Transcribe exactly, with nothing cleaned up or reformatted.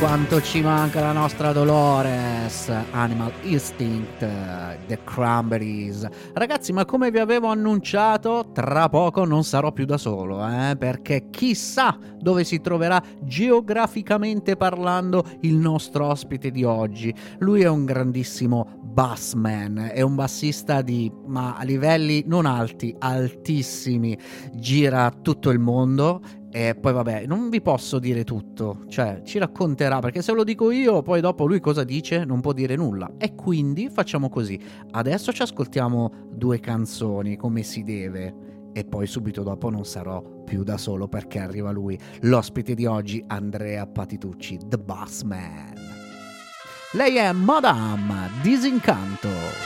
quanto ci manca la nostra Dolores. Animal Instinct, The Cranberries. Ragazzi, ma come vi avevo annunciato, tra poco non sarò più da solo, eh? Perché chissà dove si troverà geograficamente parlando il nostro ospite di oggi. Lui è un grandissimo bassman, è un bassista di, ma a livelli non alti, altissimi. Gira tutto il mondo. E poi vabbè, non vi posso dire tutto, cioè ci racconterà, perché se lo dico io poi dopo lui cosa dice non può dire nulla, e quindi facciamo così: adesso ci ascoltiamo due canzoni come si deve e poi subito dopo non sarò più da solo, perché arriva lui, l'ospite di oggi, Andrea Patitucci, The Bassman. Lei è Madame Disincanto.